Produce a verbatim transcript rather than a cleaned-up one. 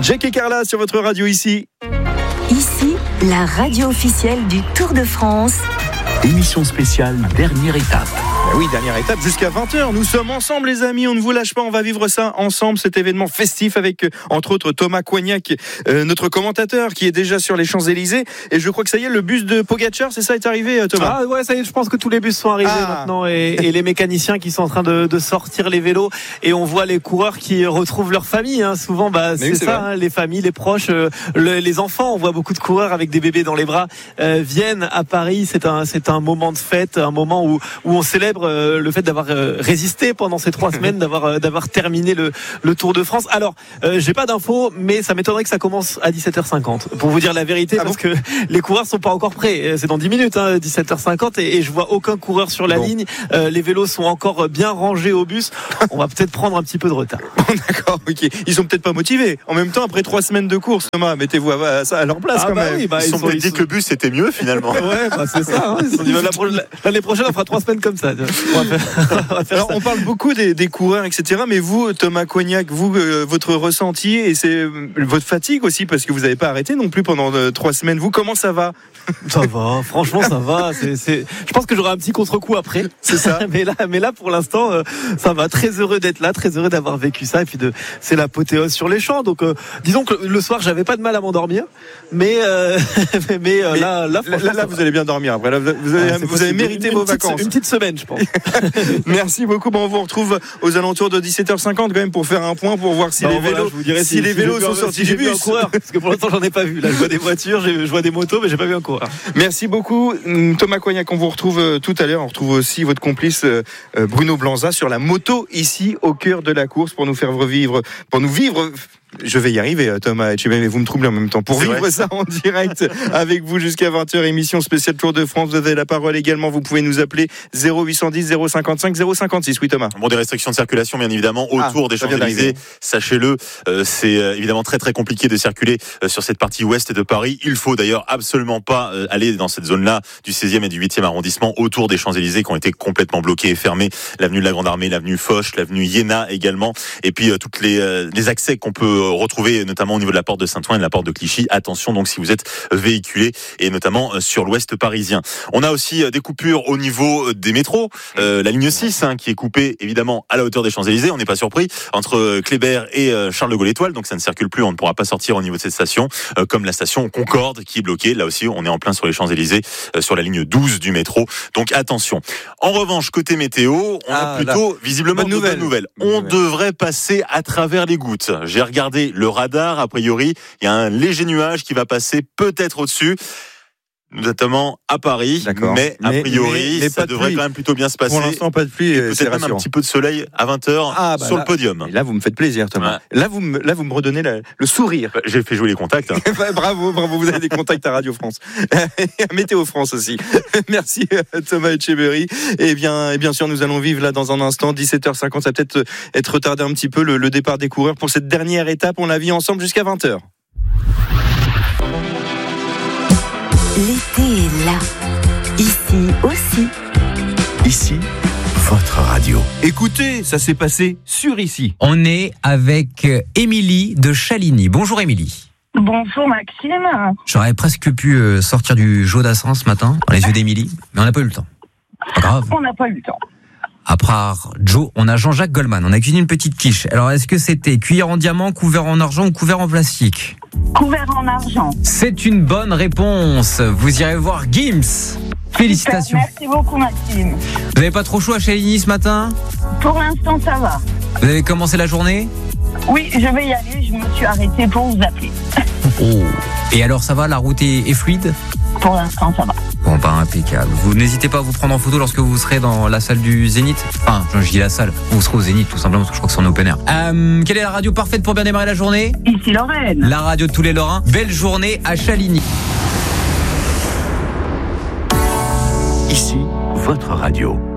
Jack et Carla sur votre radio ici. Ici, la radio officielle du Tour de France. Émission spéciale, dernière étape. Ben oui, dernière étape jusqu'à vingt heures. Nous sommes ensemble les amis, on ne vous lâche pas, on va vivre ça ensemble, cet événement festif avec euh, entre autres Thomas Coignac, euh, notre commentateur qui est déjà sur les Champs-Élysées. Et je crois que ça y est, le bus de Pogacar, c'est ça, est arrivé euh, Thomas? Ah ouais, ça y est, je pense que tous les bus sont arrivés ah. maintenant et, et les mécaniciens qui sont en train de, de sortir les vélos et on voit les coureurs qui retrouvent leur famille. Hein. Souvent, bah, c'est, oui, c'est ça, hein, les familles, les proches, euh, le, les enfants. On voit beaucoup de coureurs avec des bébés dans les bras euh, viennent à Paris. C'est un, c'est un moment de fête, un moment où, où on célèbre euh, le fait d'avoir résisté pendant ces trois semaines, d'avoir d'avoir terminé le, le Tour de France. Alors, euh, j'ai pas d'infos, mais ça m'étonnerait que ça commence à dix-sept heures cinquante. Pour vous dire la vérité, ah parce bon que les coureurs sont pas encore prêts. C'est dans dix minutes, hein, dix-sept heures cinquante, et, et je vois aucun coureur sur la bon. ligne. Euh, les vélos sont encore bien rangés au bus. On va peut-être prendre un petit peu de retard. D'accord, ok. Ils sont peut-être pas motivés. En même temps, après trois semaines de course, Thomas, mettez-vous à, ça à leur place ah quand bah même. Oui, bah, ils, ils sont peut-être dit que le bus c'était mieux finalement. Ouais, bah c'est ça. Hein. Ils sont dit, l'année prochaine, on fera trois semaines comme ça. On va faire... Alors, on parle beaucoup des, des coureurs, et cetera. Mais vous, Thomas Coignac, vous, euh, votre ressenti et c'est euh, votre fatigue aussi, parce que vous n'avez pas arrêté non plus pendant euh, trois semaines. Vous, comment ça va? Ça va, franchement, ça va. C'est, c'est... Je pense que j'aurai un petit contre-coup après. C'est ça. mais là, mais là, pour l'instant, euh, ça va. Très heureux d'être là, très heureux d'avoir vécu ça. Et puis, de, c'est l'apothéose sur les champs. Donc, euh, disons que le soir, j'avais pas de mal à m'endormir. Mais, euh, mais, euh, mais là, là, là, là vous allez bien dormir après. Là, vous avez, ah, vous avez mérité une, vos une vacances. Petite, une petite semaine, je pense. Merci beaucoup. Bon, on vous retrouve aux alentours de dix-sept heures cinquante quand même pour faire un point, pour voir si non, les voilà, vélos, je vous dirais si si, les si vélos sont un, sortis si du bus. Un coureur, parce que pour l'instant, j'en ai pas vu. Là, je vois des voitures, je vois des motos, mais j'ai pas vu un coureur. Merci beaucoup, Thomas Coignac. On vous retrouve tout à l'heure. On retrouve aussi votre complice Bruno Blanza sur la moto ici au cœur de la course pour nous faire revivre, pour nous vivre. Je vais y arriver, Thomas, mais vous me troublez en même temps. Pour c'est vivre vrai. ça en direct avec vous jusqu'à vingt heures, émission spéciale Tour de France. Vous avez la parole également. Vous pouvez nous appeler zéro huit cent dix zéro cinquante-cinq zéro cinquante-six. Oui, Thomas. Bon, des restrictions de circulation, bien évidemment, autour ah, des Champs-Élysées. Sachez-le, euh, c'est euh, évidemment très très compliqué de circuler euh, sur cette partie ouest de Paris. Il faut d'ailleurs absolument pas euh, aller dans cette zone-là du seizième et du huitième arrondissement autour des Champs-Élysées qui ont été complètement bloqués et fermés. L'avenue de la Grande Armée, l'avenue Foch, l'avenue Iéna également. Et puis euh, toutes les, euh, les accès qu'on peut euh, retrouver, notamment au niveau de la porte de Saint-Ouen et de la porte de Clichy. Attention donc si vous êtes véhiculé et notamment sur l'ouest parisien. On a aussi des coupures au niveau des métros. Euh, la ligne six hein, qui est coupée évidemment à la hauteur des Champs-Élysées. On n'est pas surpris entre Kléber et Charles de Gaulle Étoile. Donc ça ne circule plus. On ne pourra pas sortir au niveau de cette station. Euh, comme la station Concorde qui est bloquée. Là aussi on est en plein sur les Champs-Élysées euh, sur la ligne douze du métro. Donc attention. En revanche côté météo, on ah, a plutôt là, visiblement bonne de nouvelle. bonnes nouvelles. Bonne on nouvelle. devrait passer à travers les gouttes. J'ai regardé le radar. A priori, il y a un léger nuage qui va passer peut-être au-dessus, notamment à Paris. D'accord. Mais a priori, mais, mais ça devrait quand même plutôt bien se passer. Pour l'instant, pas de pluie. Et peut-être même un petit peu de soleil à vingt heures ah, bah sur là, le podium. Là, vous me faites plaisir, Thomas. Ouais. Là, vous me, là, vous me redonnez la, le sourire. Bah, j'ai fait jouer les contacts. Hein. bravo, bravo. Vous avez des contacts à Radio France. Et à Météo France aussi. Merci, Thomas Etcheverry. Et bien, et bien sûr, nous allons vivre là dans un instant, dix-sept heures cinquante. Ça va peut-être être retardé un petit peu le, le départ des coureurs pour cette dernière étape. On la vit ensemble jusqu'à vingt heures. L'été est là. Ici aussi. Ici, votre radio. Écoutez, ça s'est passé sur Ici. On est avec Émilie de Chaligny. Bonjour Émilie. Bonjour Maxime. J'aurais presque pu sortir du Jodassin ce matin dans les yeux d'Émilie, mais on n'a pas eu le temps. Pas grave. On n'a pas eu le temps. À part Joe, on a Jean-Jacques Goldman. On a cuisiné une petite quiche. Alors, est-ce que c'était cuillère en diamant, couvert en argent ou couvert en plastique ? Couvert en argent. C'est une bonne réponse. Vous irez voir Gims. Félicitations. Super, merci beaucoup Maxime. Vous n'avez pas trop chaud à Chaligny ce matin ? Pour l'instant, ça va. Vous avez commencé la journée ? Oui, je vais y aller. Je me suis arrêtée pour vous appeler. Oh. Et alors, ça va ? La route est, est fluide ? Pour l'instant, ça va. Bon, bah, impeccable. Vous n'hésitez pas à vous prendre en photo lorsque vous serez dans la salle du Zénith. Enfin, je dis la salle. Vous serez au Zénith, tout simplement, parce que je crois que c'est en open air. Euh, quelle est la radio parfaite pour bien démarrer la journée ? Ici Lorraine. La radio de tous les Lorrains. Belle journée à Chaligny. Ici, votre radio.